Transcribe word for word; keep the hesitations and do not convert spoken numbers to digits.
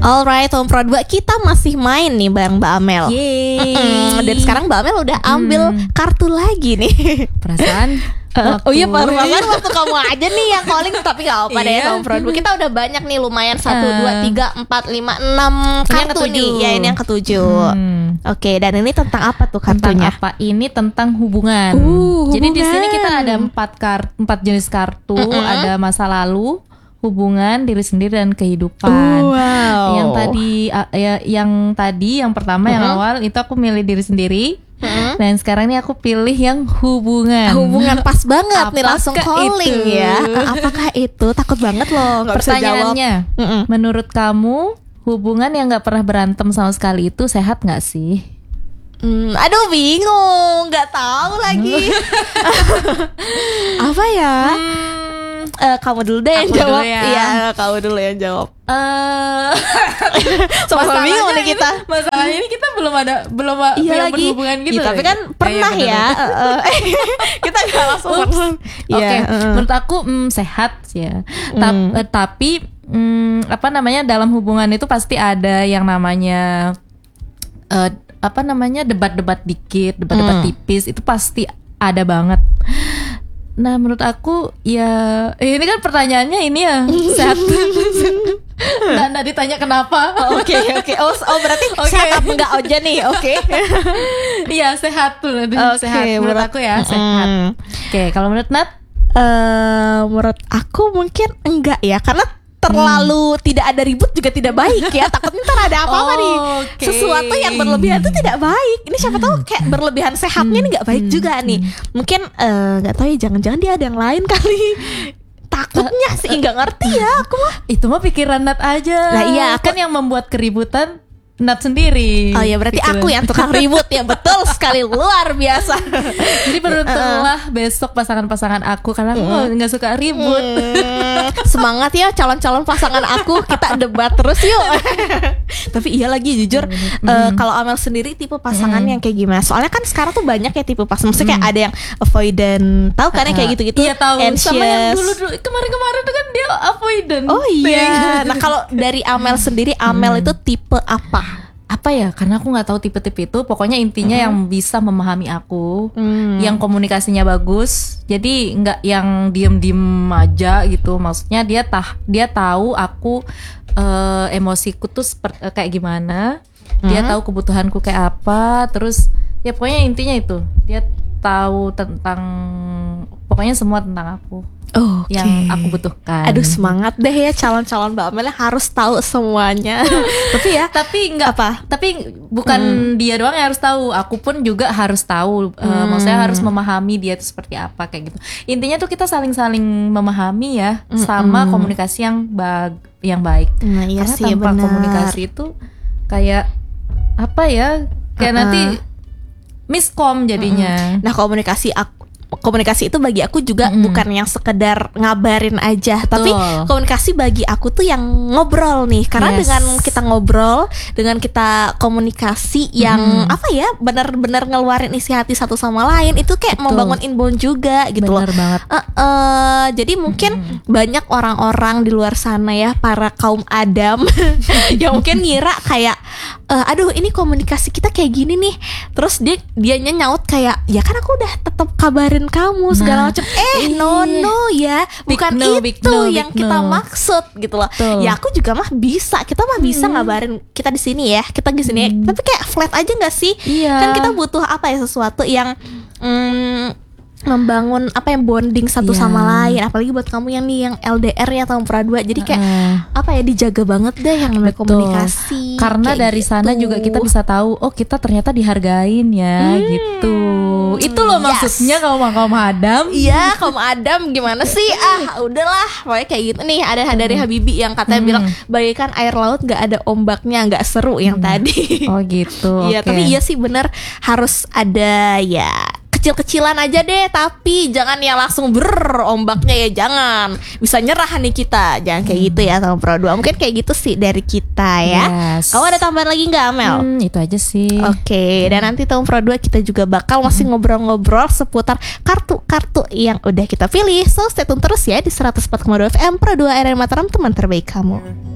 Alright, Home Pro dua kita masih main nih bareng Mbak Amel. Yeay. Dan sekarang Mbak Amel udah ambil Hmm. kartu lagi nih. Perasaan Uh, oh iya, waktu- perasaan waktu kamu aja nih yang calling. Tapi gak apa-apa deh, Iya. Home Pro dua kita udah banyak nih, lumayan satu, Uh. dua, tiga, empat, lima, enam Ini yang kartu nih. ketujuh. Ya ini yang ketujuh. Hmm. Oke, dan ini tentang apa tuh Tentang kartunya? apa? Ini tentang hubungan. Uh, Jadi di sini hubungan. kita ada empat kar- empat jenis kartu. Mm-mm. Ada masa lalu, hubungan, diri sendiri, dan kehidupan. Wow. Yang tadi, uh, ya, yang tadi, yang pertama, yang Mm-mm. awal itu aku milih diri sendiri. Mm-mm. Dan sekarang ini aku pilih yang hubungan. Hubungan pas banget nih, Apakah langsung calling itu? ya. Apakah itu? Takut banget loh, nggak bisa jawab. Pertanyaannya, Mm-mm. menurut kamu hubungan yang nggak pernah berantem sama sekali itu sehat nggak sih? Hmm, aduh bingung, nggak tahu lagi. Apa ya? Eh, kamu dulu deh yang Aku dulu jawab. ya. Iya, kamu dulu yang jawab. Eh, Sama-sama bingung nih masalahnya kita. ini- Masalahnya ini kita belum ada belum a- Iya yang lagi. berhubungan gitu. Iya, tapi kan Ya, pernah ya, ya. benar. eh, eh. Kita nggak langsung Ups. pernah. Oke, Iya, eh. menurut aku mm, sehat sih ya. Ta- eh, tapi mm, apa namanya, dalam hubungan itu pasti ada yang namanya eh, apa namanya debat-debat dikit, debat-debat Hmm. tipis, itu pasti ada banget. Nah, menurut aku ya eh, ini kan pertanyaannya ini ya sehat. Nah, nah ditanya kenapa? Oh, Oke oke. Oh oh berarti Oke. sehat apa enggak aja nih? Oke. Iya sehat tuh, Oke, sehat. Menurut menurut- aku ya sehat. Mm. Oke, kalau menurut Nat? Eh, menurut aku mungkin enggak ya, karena terlalu tidak ada ribut juga tidak baik ya. Takutnya ntar ada apa-apa Oh, nih. oke. Sesuatu yang berlebihan itu tidak baik. Ini siapa tahu kayak berlebihan sehatnya ini nggak baik juga nih. Mungkin eh, nggak tahu ya, jangan-jangan dia ada yang lain kali. Takutnya sih nggak ngerti ya aku mah. Itu mah pikiran Nat aja. Lah iya, aku- kan yang membuat keributan Nat sendiri. Oh ya berarti Pikiran. aku yang tukang ribut ya. Betul sekali, luar biasa. Jadi beruntunglah besok pasangan-pasangan aku, karena aku nggak suka ribut. Hmm, semangat ya calon-calon pasangan aku, kita debat terus yuk. Tapi iya lagi jujur, eh, kalau Amel sendiri tipe pasangan yang kayak gimana? Soalnya kan sekarang tuh banyak ya tipe pasangan. Maksudnya kayak ada yang avoidant, tahu kan yang kayak gitu-gitu. Iya tahu. Sama yang Anxious. dulu dulu kemarin-kemarin tuh kan dia avoidant. Oh iya. Nah kalau dari Amel sendiri, Amel itu tipe apa? Apa ya? Karena aku nggak tahu tipe-tipe itu. Pokoknya intinya yang bisa memahami aku, Hmm. yang komunikasinya bagus. Jadi nggak yang diem-diem aja gitu. Maksudnya dia tah dia tahu aku eh, emosiku tuh seperti kayak gimana. Dia Hmm. tahu kebutuhanku kayak apa. Terus ya pokoknya intinya itu. Dia tahu tentang pokoknya semua tentang aku Oh, yang aku butuhkan. Aduh semangat deh ya calon-calon Mbak Amel harus tahu semuanya. Tapi ya Tapi nggak Apa? Tapi bukan dia doang yang harus tahu, aku pun juga harus tahu. Eh, maksudnya harus memahami dia itu seperti apa kayak gitu. Intinya tuh kita saling-saling memahami ya, sama komunikasi yang bag yang baik. Nah, iya Karena sih, tanpa benar. komunikasi itu kayak apa ya? Kayak Uh-uh. nanti miskom jadinya. Nah komunikasi aku komunikasi itu bagi aku juga bukan yang sekedar ngabarin aja, tapi komunikasi bagi aku tuh yang ngobrol nih, karena Yes. dengan kita ngobrol, dengan kita komunikasi yang apa ya, benar-benar ngeluarin isi hati satu sama lain, itu kayak Betul. membangun inbound juga gitu loh. Bener banget. Eh, eh, jadi mungkin banyak orang-orang di luar sana ya, para kaum Adam yang mungkin ngira kayak eh, aduh ini komunikasi kita kayak gini nih, terus dia dianya nyaut kayak ya kan aku udah tetap kabarin kamu segala Nah, macam. Eh iya. no no ya, Big bukan no, big itu no, big yang kita no. maksud gitu loh. Betul. Ya aku juga mah bisa, kita mah bisa ngabarin kita di sini ya, kita di sini. ya. Tapi kayak flat aja nggak sih? Iya. Kan kita butuh apa ya, sesuatu yang mm, membangun apa yang bonding satu Iya. sama lain, apalagi buat kamu yang nih yang L D R ya tahun dua. Jadi kayak Heeh. apa ya, dijaga banget deh yang namanya Betul. komunikasi. Karena kayak dari gitu. sana juga kita bisa tahu, oh kita ternyata dihargain ya, gitu. Itu loh yes. maksudnya kaum kaum Adam. Iya, kamu Adam gimana sih? Ah, udahlah, pokoknya kayak gitu nih. Ada dari Habibie yang katanya bilang bagaikan air laut nggak ada ombaknya, nggak seru yang tadi. Oh gitu. Iya, oke. tapi iya sih bener, harus ada ya kecil-kecilan aja deh, tapi jangan ya langsung ber ombaknya ya, jangan bisa nyerah nih kita, jangan kayak gitu ya sama Pro dua. Mungkin kayak gitu sih dari kita ya. Yes. Kamu ada tambahan lagi nggak, Amel? Hmm, itu aja sih. Oke, dan nanti tahun Pro dua kita juga bakal masih ngobrol-ngobrol seputar kartu-kartu yang udah kita pilih. So stay tune terus ya di seratus empat koma dua F M Pro dua R R Mataram, teman terbaik kamu.